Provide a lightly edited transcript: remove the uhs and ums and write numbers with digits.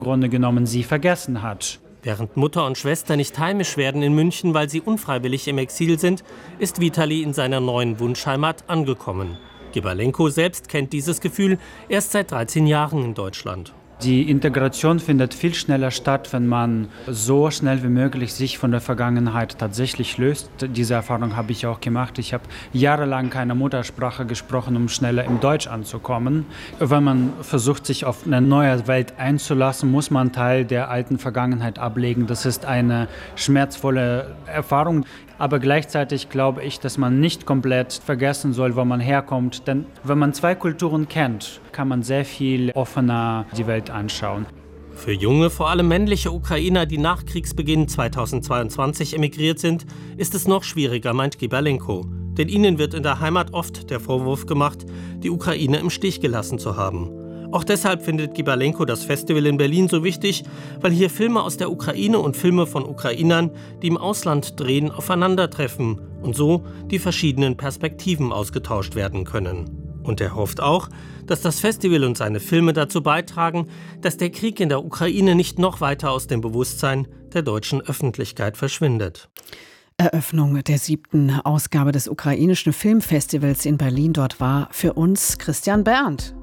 im Grunde genommen sie vergessen hat. Während Mutter und Schwester nicht heimisch werden in München, weil sie unfreiwillig im Exil sind, ist Vitali in seiner neuen Wunschheimat angekommen. Gibalenko selbst kennt dieses Gefühl erst seit 13 Jahren in Deutschland. Die Integration findet viel schneller statt, wenn man so schnell wie möglich sich von der Vergangenheit tatsächlich löst. Diese Erfahrung habe ich auch gemacht. Ich habe jahrelang keine Muttersprache gesprochen, um schneller im Deutsch anzukommen. Wenn man versucht, sich auf eine neue Welt einzulassen, muss man Teil der alten Vergangenheit ablegen. Das ist eine schmerzvolle Erfahrung. Aber gleichzeitig glaube ich, dass man nicht komplett vergessen soll, wo man herkommt. Denn wenn man zwei Kulturen kennt, kann man sehr viel offener die Welt anschauen. Für junge, vor allem männliche Ukrainer, die nach Kriegsbeginn 2022 emigriert sind, ist es noch schwieriger, meint Gibalenko. Denn ihnen wird in der Heimat oft der Vorwurf gemacht, die Ukraine im Stich gelassen zu haben. Auch deshalb findet Gibalenko das Festival in Berlin so wichtig, weil hier Filme aus der Ukraine und Filme von Ukrainern, die im Ausland drehen, aufeinandertreffen und so die verschiedenen Perspektiven ausgetauscht werden können. Und er hofft auch, dass das Festival und seine Filme dazu beitragen, dass der Krieg in der Ukraine nicht noch weiter aus dem Bewusstsein der deutschen Öffentlichkeit verschwindet. Eröffnung der 7. Ausgabe des ukrainischen Filmfestivals in Berlin. Dort war für uns Christian Berndt.